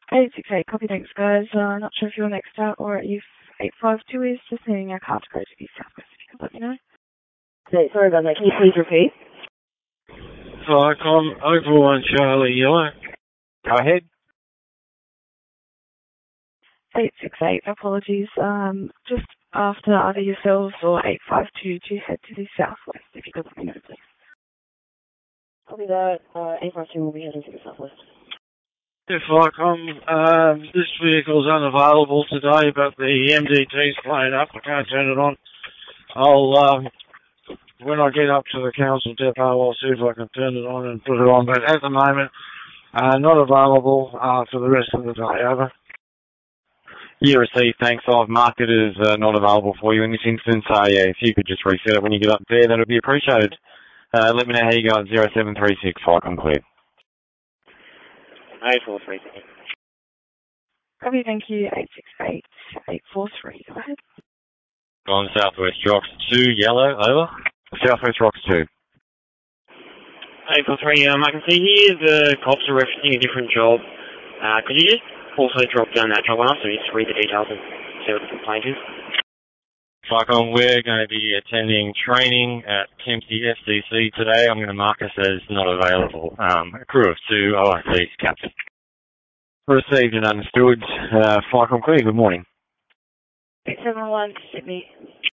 868, copy, thanks guys. Not sure if you're next out or if 852 is. Just sending our car to go to the southwest, if you could let me know. Sorry about that, can you please repeat? Flycom, Opal 1 Charlie Yellow. Go ahead. 868, apologies. Just after either yourselves or 852 to head to the southwest, if you could let me know, please. Copy that. 852 will be heading to the southwest. Yeah, Flycom, this vehicle's unavailable today, but the MDT's playing up. I can't turn it on. When I get up to the council depot, I'll see if I can turn it on and put it on. But at the moment, not available for the rest of the day. Over. You received, thanks. I've marked it as not available for you in this instance. Yeah, if you could just reset it when you get up there, that would be appreciated. Let me know how you go at 0736, Flycom clear. 8436. Copy, thank you. 868, 843, go ahead. On Southwest Rocks 2, yellow, over. Southwest Rocks 2. 843, I can see here the cops are referencing a different job. Could you just also drop down that job on us and just read the details and see what the complaint is? Flycom, we're going to be attending training at Kempsey FCC today. I'm going to mark us as not available. A crew of 2, OIC's captain. Received and understood. Flycom clear, good morning. 871, Sydney.